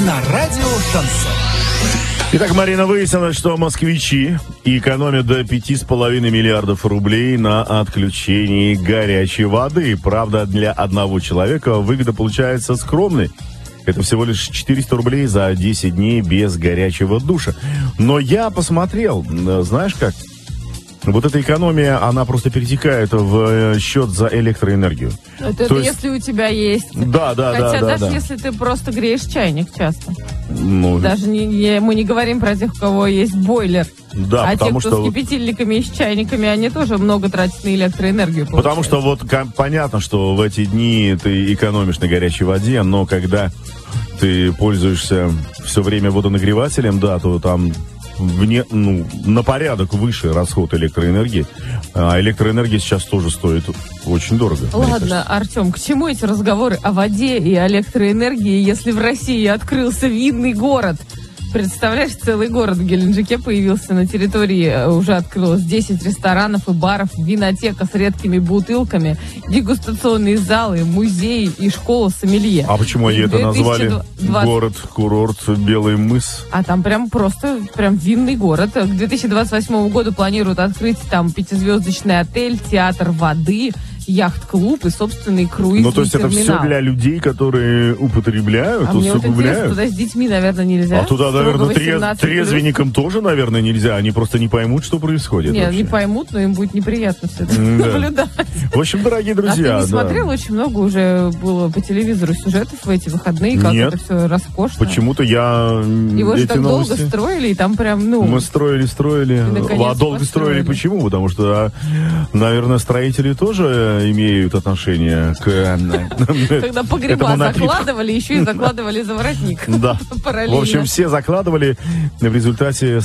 на радио «Шансон». Итак, Марина, выяснилось, что москвичи экономят до 5,5 миллиардов рублей на отключении горячей воды. Правда, для одного человека выгода получается скромной. Это всего лишь 400 рублей за 10 дней без горячего душа. Но я посмотрел, знаешь как? Вот эта экономия, она просто перетекает в счет за электроэнергию. Это если у тебя есть. Да. Хотя даже если ты просто греешь чайник часто. Ну, даже мы не говорим про тех, у кого есть бойлер. Да, а те, кто с кипятильниками и с чайниками, они тоже много тратят на электроэнергию. Потому что вот понятно, что в эти дни ты экономишь на горячей воде, но когда ты пользуешься все время водонагревателем, да, то там на порядок выше расход электроэнергии. А электроэнергия сейчас тоже стоит очень дорого. Ладно, Артем, к чему эти разговоры о воде и электроэнергии, если в России открылся винный город? Представляешь, целый город в Геленджике появился на территории, уже открылось 10 ресторанов и баров, винотека с редкими бутылками, дегустационные залы, музеи и школа сомелье. А почему они это назвали город-курорт Белый мыс? А там прям винный город. К 2028 году планируют открыть там 5-звездочный отель, театр воды, яхт-клуб и собственный круизный терминал. Ну, то есть это все для людей, которые употребляют, мне усугубляют? Вот интересно, туда с детьми, наверное, нельзя. А туда, наверное, трезвенникам тоже, наверное, нельзя. Они просто не поймут, что происходит. Нет, не поймут, но им будет неприятно все это наблюдать. В общем, дорогие друзья... А ты не смотрел? Очень много уже было по телевизору сюжетов в эти выходные, как это все роскошно. Почему-то я его же так долго строили, и там прям, Мы строили. А долго строили почему? Потому что, наверное, строители тоже имеют отношение к... Когда погреба закладывали, еще и закладывали за воротник. Да. В общем, все закладывали в результате